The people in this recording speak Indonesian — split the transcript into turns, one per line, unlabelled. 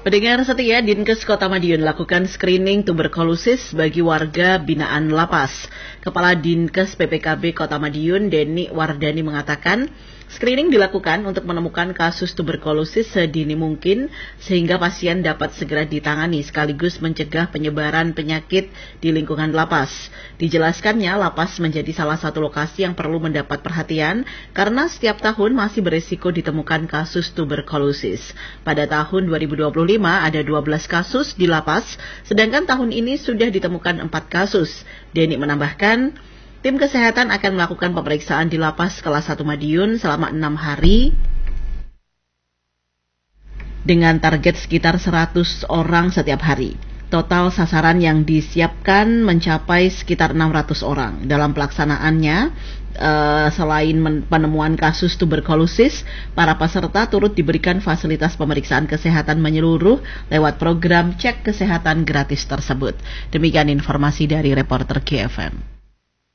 Pendengar setia, Dinkes Kota Madiun lakukan screening tuberkulosis bagi warga binaan lapas. Kepala Dinkes PPKB Kota Madiun, Deni Wardani mengatakan, screening dilakukan untuk menemukan kasus tuberkulosis sedini mungkin sehingga pasien dapat segera ditangani sekaligus mencegah penyebaran penyakit di lingkungan lapas. Dijelaskannya, lapas menjadi salah satu lokasi yang perlu mendapat perhatian karena setiap tahun masih berisiko ditemukan kasus tuberkulosis. Pada tahun 2025 ada 12 kasus di lapas, sedangkan tahun ini sudah ditemukan 4 kasus. Deni menambahkan, tim kesehatan akan melakukan pemeriksaan di lapas kelas 1 Madiun selama 6 hari dengan target sekitar 100 orang setiap hari. Total sasaran yang disiapkan mencapai sekitar 600 orang. Dalam pelaksanaannya, selain penemuan kasus tuberkulosis, para peserta turut diberikan fasilitas pemeriksaan kesehatan menyeluruh lewat program cek kesehatan gratis tersebut. Demikian informasi dari reporter KFM.